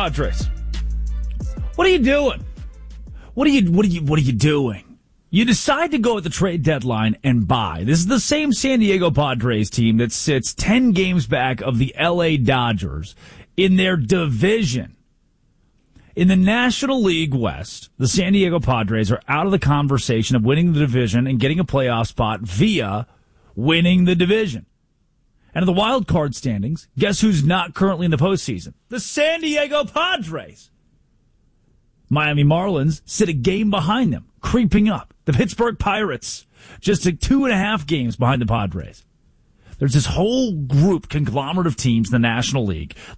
Padres. What are you doing? What are you doing? You decide to go at the trade deadline and buy. This is the same San Diego Padres team that sits 10 games back of the LA Dodgers in their division. In the National League West, the San Diego Padres are out of the conversation of winning the division and getting a playoff spot via winning the division. And in the wild card standings, guess who's not currently in the postseason? The San Diego Padres. Miami Marlins sit a game behind them, creeping up. The Pittsburgh Pirates, just 2.5 games behind the Padres. There's this whole group, conglomerate of teams in the National League